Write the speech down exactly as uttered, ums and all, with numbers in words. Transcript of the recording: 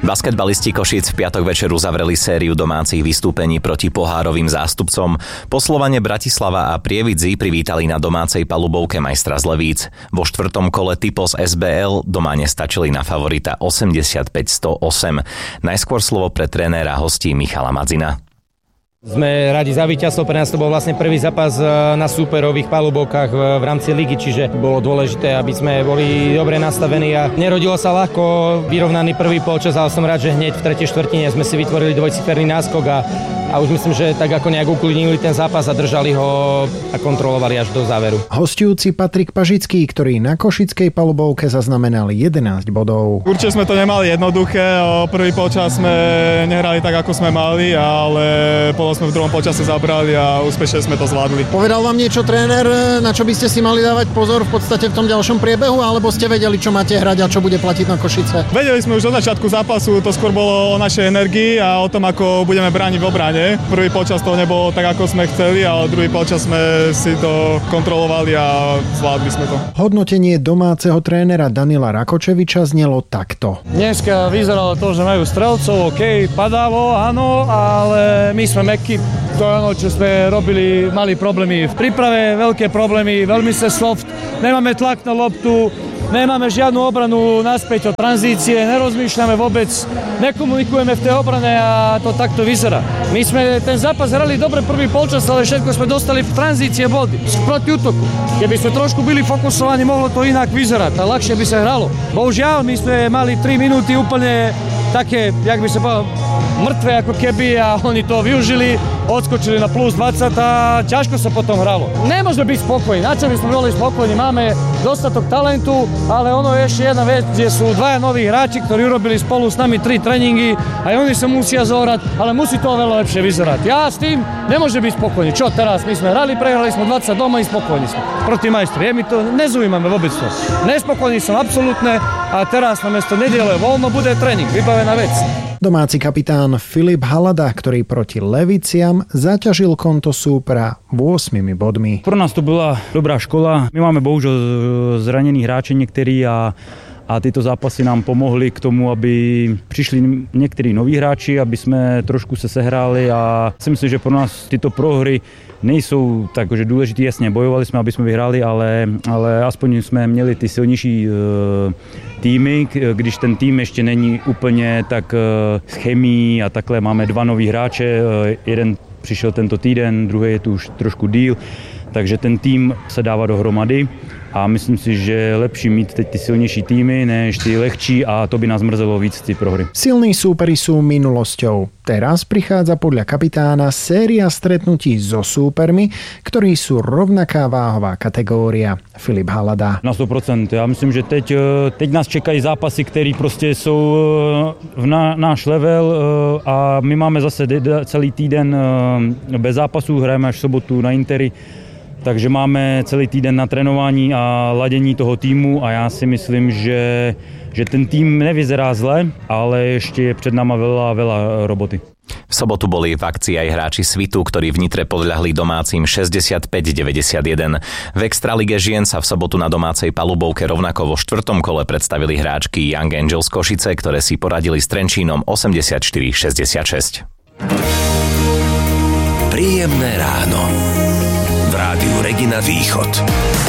Basketbalisti Košíc v piatok večer uzavreli sériu domácich vystúpení proti pohárovým zástupcom. Po Slovane Bratislava a Prievidzi privítali na domácej palubovke majstra z Levíc. Vo štvrtom kole Typos es bé el doma nestačili na favorita osemdesiatpäť sto osem. Najskôr slovo pre trénera hostí Michala Madzina. Sme radi za víťazstvo, pre nás to bol vlastne prvý zápas na súperových palubovkách v rámci ligy, čiže bolo dôležité, aby sme boli dobre nastavení a nerodilo sa ľahko, vyrovnaný prvý polčas, ale som rád, že hneď v tretej štvrtine sme si vytvorili dvojciferný náskok a, a už myslím, že tak ako nejak uklidnili ten zápas a držali ho a kontrolovali až do záveru. Hostujúci Patrik Pažický, ktorý na košickej palubovke zaznamenal jedenásť bodov. Určite sme to nemali jednoduché, prvý polčas sme nehrali tak, ako sme mali, ale po sme v druhom počase zabrali a úspešne sme to zvládli. Povedal vám niečo tréner, na čo by ste si mali dávať pozor v podstate v tom ďalšom priebehu, alebo ste vedeli, čo máte hrať a čo bude platiť na Košice? Vedeli sme už od začiatku zápasu, to skôr bolo o našej energii a o tom, ako budeme brániť v obrane. Prvý počas to nebolo tak, ako sme chceli, ale druhý počas sme si to kontrolovali a zvládli sme to. Hodnotenie domáceho trénera Danila Rakočeviča znelo takto. Dneska vyzeralo to, že majú strelcov, OK, padalo, áno, ale my sme mek To áno, čo sme robili, mali problémy v príprave, veľké problémy, veľmi sa soft, nemáme tlak na loptu, nemáme žiadnu obranu naspäť od tranzície, nerozmýšľame vôbec, nekomunikujeme v tej obrane a to takto vyzerá. My sme ten zápas hrali dobre prvý polčas, ale všetko sme dostali v tranzície body proti útoku. Keby sme trošku byli fokusovaní, mohlo to inak vyzerať a ľahšie by sa hralo. Bohužiaľ, my sme mali tri minúty úplne také, jak by sa povedal, mŕtve ako keby a oni to využili, odskočili na plus dvadsať a ťažko sa potom hralo. Nemôžeme byť spokojní, na čo by sme boli spokojní, máme dostatok talentu, ale ono je ešte jedna vec, kde sú dvaja noví hráči, ktorí urobili spolu s nami tri tréningy, aj oni sa musia zohrať, ale musí to oveľa lepšie vyzerať. Ja s tým nemôžem byť spokojný. Čo teraz? My sme hrali, prehrali sme dvadsať doma i spokojní sme. Proti majstru. Je mi to, nezaujímame vôbec to. Nespokojný som absolútne a teraz namiesto nedele voľno bude tréning, vybavená vec. Domáci kapitán Filip Halada, ktorý proti Leviciam zaťažil konto súpera ôsmimi bodmi. Pro nás to bola dobrá škola. My máme bohužiaľ zranení hráči niektorí a A tieto zápasy nám pomohli k tomu, aby prišli niektorí noví hráči, aby sme trošku sa sehrali a si myslím, že pro nás tieto prohry nejsou tak že dôležité. Jasne, bojovali sme, aby sme vyhrali, ale, ale aspoň sme měli ty silnější e, týmy, když ten tým ještě není úplně tak e, s chemií a takhle. Máme dva noví hráče, e, jeden přišel tento týden, druhý je tu už trošku díl, takže ten tým se dává dohromady. A myslím si, že je lepší mít teď ty silnější týmy, než ty lehčí a to by nás mrzelo víc ty prohry. Silní súperi sú minulosťou. Teraz prichádza podľa kapitána séria stretnutí so súpermi, ktorí sú rovnaká váhová kategória. Filip Halada. Na sto procent. Já myslím, že teď, teď nás čekají zápasy, které prostě jsou v na, náš level a my máme zase celý týden bez zápasů, hrajeme až v sobotu na Interi. Takže máme celý týden na trénování a ladění toho týmu a já si myslím, že, že ten tým nevyzerá zle, ale ještě je před náma veľa, veľa roboty. V sobotu boli v akcii aj hráči Svitu, ktorí v Nitre podľahli domácim šesťdesiatpäť deväťdesiatjeden. V Extralige žien sa v sobotu na domácej palubovke rovnako vo štvrtom kole predstavili hráčky Young Angels Košice, ktoré si poradili s Trenčínom osemdesiatštyri šesťdesiatšesť. Príjemné ráno. V rádiu Regina Východ.